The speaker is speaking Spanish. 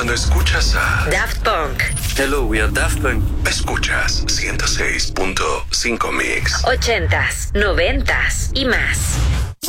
Cuando escuchas a Daft Punk. Hello, we are Daft Punk. Escuchas 106.5 Mix. 80s, 90s y más.